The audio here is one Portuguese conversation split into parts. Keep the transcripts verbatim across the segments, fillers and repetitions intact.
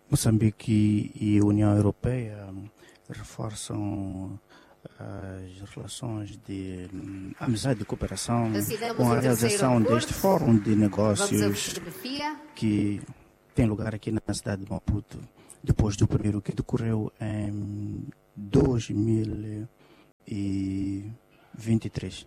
Moçambique e a União Europeia reforçam as relações de amizade e cooperação com a realização deste fórum de negócios que tem lugar aqui na cidade de Maputo, depois do primeiro que decorreu em dois mil e vinte e três.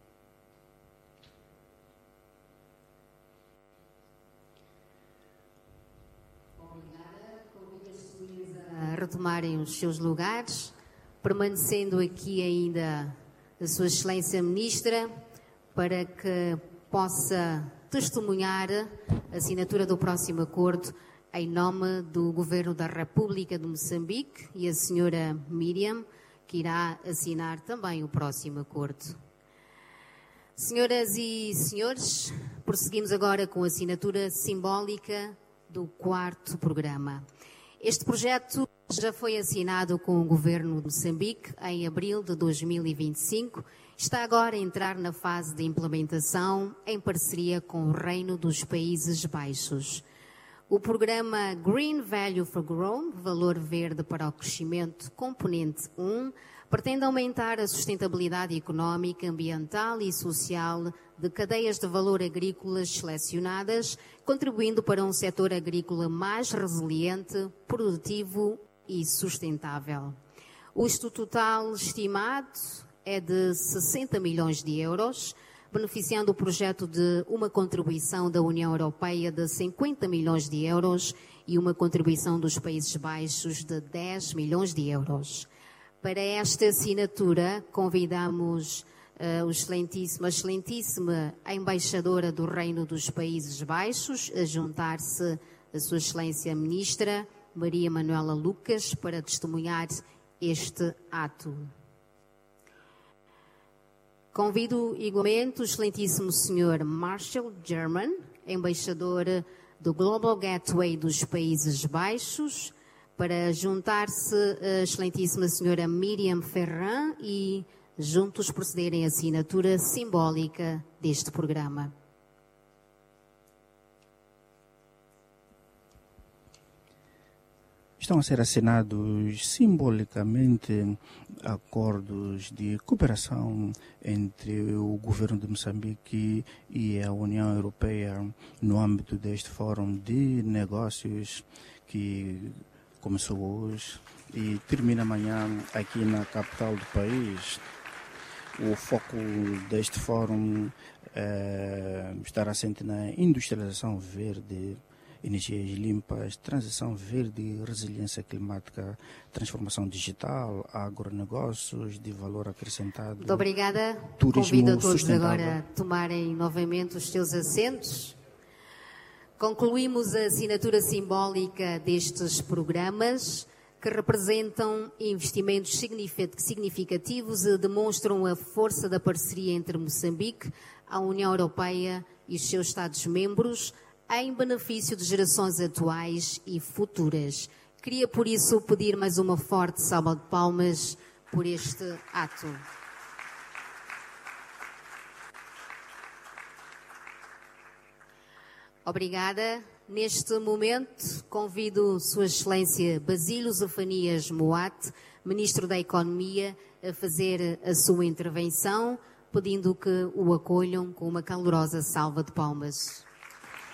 A retomarem os seus lugares, permanecendo aqui ainda a Sua Excelência Ministra, para que possa testemunhar a assinatura do próximo acordo em nome do Governo da República de Moçambique e a senhora Miriam, que irá assinar também o próximo acordo. Senhoras e senhores, prosseguimos agora com a assinatura simbólica do quarto programa. Este projeto já foi assinado com o Governo de Moçambique em abril de dois mil e vinte e cinco. Está agora a entrar na fase de implementação em parceria com o Reino dos Países Baixos. O programa Green Value for Growth, Valor Verde para o Crescimento, componente um, pretende aumentar a sustentabilidade económica, ambiental e social de cadeias de valor agrícolas selecionadas, contribuindo para um setor agrícola mais resiliente, produtivo e sustentável. O custo total estimado é de sessenta milhões de euros, beneficiando o projeto de uma contribuição da União Europeia de cinquenta milhões de euros e uma contribuição dos Países Baixos de dez milhões de euros. Para esta assinatura, convidamos uh, o excelentíssimo, a excelentíssima embaixadora do Reino dos Países Baixos a juntar-se a Sua Excelência Ministra, Maria Manuela Lucas, para testemunhar este ato. Convido igualmente o excelentíssimo senhor Marshall German, embaixador do Global Gateway dos Países Baixos, para juntar-se a excelentíssima senhora Miriam Ferran e juntos procederem à assinatura simbólica deste programa. Estão a ser assinados simbolicamente acordos de cooperação entre o governo de Moçambique e a União Europeia no âmbito deste fórum de negócios que começou hoje e termina amanhã aqui na capital do país. O foco deste fórum eh, estará assente na industrialização verde, energias limpas, transição verde, resiliência climática, transformação digital, agronegócios de valor acrescentado. Muito obrigada. Turismo Convido a todos sustentável. agora a tomarem novamente os seus assentos. Concluímos a assinatura simbólica destes programas, que representam investimentos significativos e demonstram a força da parceria entre Moçambique, a União Europeia e os seus Estados-membros, em benefício de gerações atuais e futuras. Queria, por isso, pedir mais uma forte salva de palmas por este ato. Obrigada. Neste momento, convido Sua Excelência Basílio Zafanias Moate, Ministro da Economia, a fazer a sua intervenção, pedindo que o acolham com uma calorosa salva de palmas.